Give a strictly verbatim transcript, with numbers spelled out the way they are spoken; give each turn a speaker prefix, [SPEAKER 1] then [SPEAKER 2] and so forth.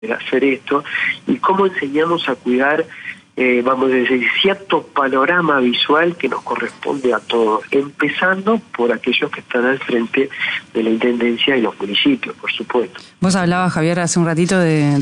[SPEAKER 1] hacer esto y cómo enseñamos a cuidar, eh, vamos a decir, cierto panorama visual que nos corresponde a todos, empezando por aquellos que están al frente de la Intendencia y los municipios, por supuesto.
[SPEAKER 2] Vos hablabas, Javier, hace un ratito de